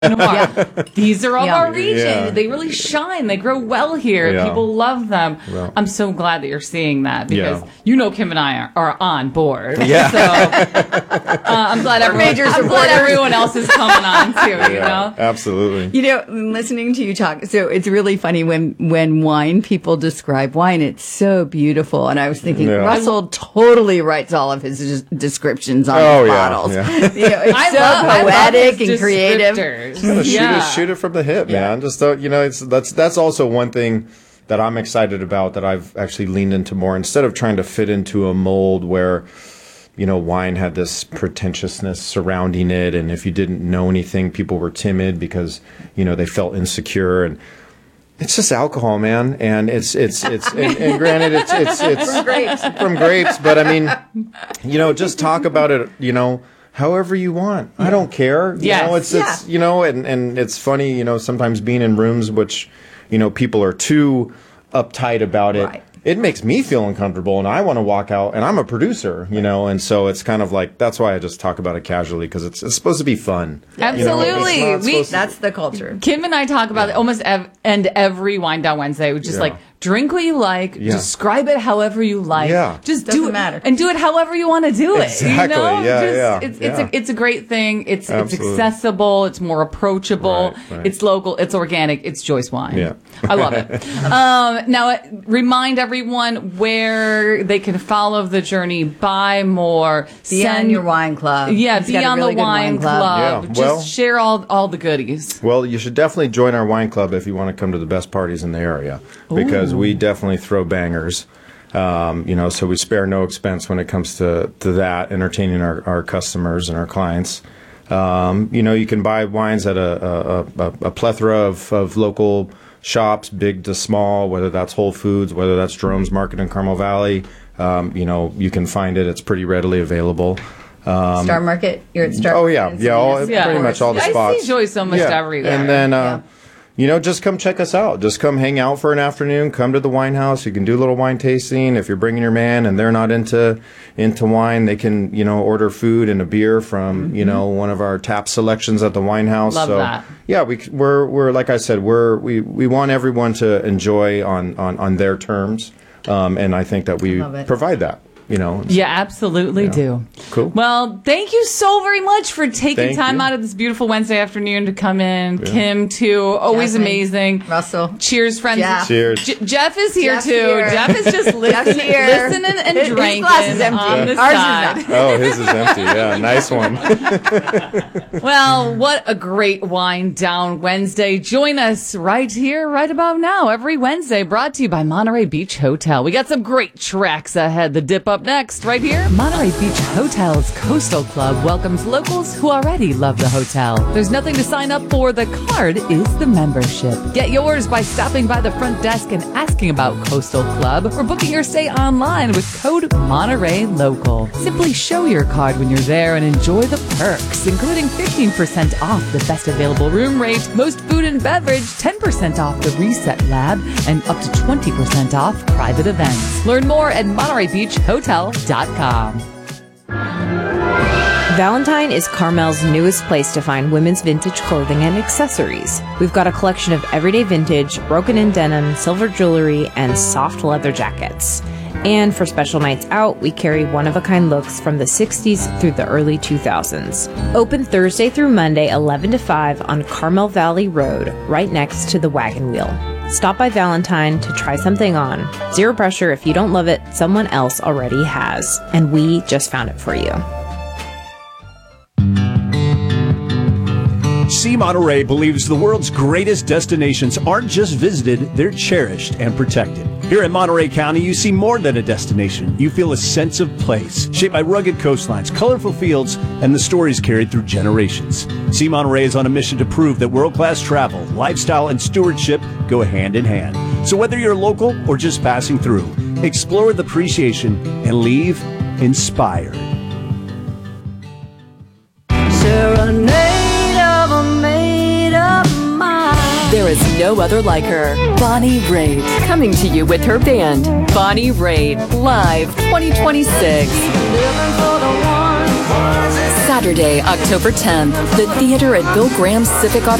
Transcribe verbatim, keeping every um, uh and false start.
Yeah. These are all Yeah. our region. Yeah. They really shine. They grow well here. Yeah. People love them. Well. I'm so glad that you're seeing that because Yeah. you know Kim and I are, are on board. Yeah. So uh, I'm glad everyone, major I'm glad supporters. everyone else is coming on too. You Yeah, know. absolutely. You know, listening to you talk, so it's really funny when when wine people describe wine. It's so beautiful, and I was thinking Yeah. Russell totally writes all of his des- descriptions on Oh, his yeah, bottles. yeah. You know, it's I so love, I love poetic his and creative. descriptors. Shoot, Yeah. it, shoot it from the hip, man. Just don't, you know, it's that's that's also one thing that I'm excited about that I've actually leaned into more instead of trying to fit into a mold where, you know, wine had this pretentiousness surrounding it, and if you didn't know anything, people were timid because, you know, they felt insecure. And it's just alcohol, man, and it's it's it's and, and granted, it's it's it's From grapes. from grapes, but I mean, you know, just talk about it, you know, however you want. I don't care. You Yes. know, it's it's you know, and and it's funny, you know, sometimes being in rooms which, you know, people are too uptight about it. Right. It makes me feel uncomfortable, and I want to walk out, and I'm a producer, you know, and so it's kind of like, that's why I just talk about it casually, because it's, it's supposed to be fun. You know, it's Absolutely. not We- supposed to- That's the culture. Kim and I talk about it almost ev- and every Wine Down Wednesday. We just Yeah. like drink what you like, Yeah. describe it however you like. Yeah. Just Doesn't do it matter. and do it however you want to do it. Exactly. You know? Yeah, Just- yeah, It's it's yeah. a it's a great thing. It's it's Absolutely. accessible. It's more approachable. Right, right. It's local. It's organic. It's Joyce Wine. Yeah. I love it. um, now uh, remind everyone where they can follow the journey, buy more, Be on your wine club. Yeah, He's be got a on really the good wine club. Yeah, Just well- share all all the goodies. Well, you should definitely join our wine club if you want to come to the best parties in the area, because we definitely throw bangers. Um, you know, so we spare no expense when it comes to, to that, entertaining our, our customers and our clients. Um, you know, you can buy wines at a, a, a, a plethora of, of local shops, big to small, whether that's Whole Foods, whether that's Jerome's Market in Carmel Valley. Um, you know, you can find it. It's pretty readily available. Um, Star Market. You're at Star Oh Market yeah, in yeah, all, Salinas. Yeah. pretty much all the I see spots. Joyce almost yeah. everywhere. And then, uh, Yeah. you know, just come check us out. Just come hang out for an afternoon. Come to the wine house. You can do a little wine tasting. If you're bringing your man and they're not into into wine, they can, you know, order food and a beer from you know one of our tap selections at the wine house. Love so that. yeah, we we're we're like I said, we're we we want everyone to enjoy on on on their terms, um, and I think that we Love it. provide that. You know. Yeah, absolutely do. Cool. Well, thank you so very much for taking Thank time you. out of this beautiful Wednesday afternoon to come in. Kim, too. Always Jasmine. amazing. Russell. Cheers, friends. Jeff. Cheers. J- Jeff is here, Jeff's too. here. Jeff is just listening, here. listening and His- his drinking glass is empty. on the Ours is side. not. Oh, his is empty. Yeah, nice one. Well, what a great Wine Down Wednesday. Join us right here, right about now, every Wednesday, brought to you by Monterey Beach Hotel. We got some great tracks ahead. The dip up next, right here. Monterey Beach Hotel's Coastal Club welcomes locals who already love the hotel. There's nothing to sign up for. The card is the membership. Get yours by stopping by the front desk and asking about Coastal Club or booking your stay online with code Monterey Local. Simply show your card when you're there and enjoy the perks, including fifteen percent off the best available room rate, most food and beverage, ten percent off the Reset Lab, and up to twenty percent off private events. Learn more at Monterey Beach Hotel dot com. Valentine is Carmel's newest place to find women's vintage clothing and accessories. We've got a collection of everyday vintage, broken-in denim, silver jewelry, and soft leather jackets. And for special nights out, we carry one-of-a-kind looks from the sixties through the early two thousands. Open Thursday through Monday, eleven to five on Carmel Valley Road, right next to the Wagon Wheel. Stop by Valentine to try something on. Zero pressure. If you don't love it, someone else already has. And we just found it for you. See Monterey believes the world's greatest destinations aren't just visited, they're cherished and protected. Here in Monterey County, you see more than a destination. You feel a sense of place, shaped by rugged coastlines, colorful fields, and the stories carried through generations. See Monterey is on a mission to prove that world-class travel, lifestyle, and stewardship go hand in hand. So whether you're local or just passing through, explore with appreciation and leave inspired. There is no other like her. Bonnie Raitt, coming to you with her band, Bonnie Raitt, live twenty twenty-six. Living for the one Saturday, October tenth, the theater at Bill Graham Civic